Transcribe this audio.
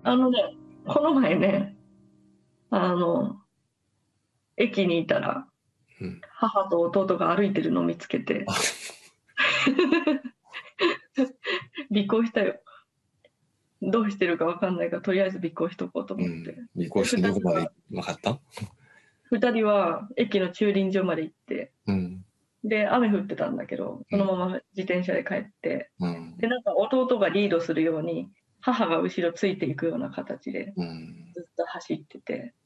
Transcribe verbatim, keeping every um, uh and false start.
あのね、この前ね、あの、駅にいたら、 うん。 母と弟が歩いてるのを見つけて、尾行したよ。どうしてるかわかんないから、とりあえず尾行しとこうとう思って。 ん。尾行してどこまで分かった？ 二人は駅の駐輪場まで行って、 うん。 で、雨降ってたんだけど、そのまま自転車で帰って、 うん。 で、なんか弟がリードするように、母が後ろついていくような形で、 うん。 ずっと走ってて、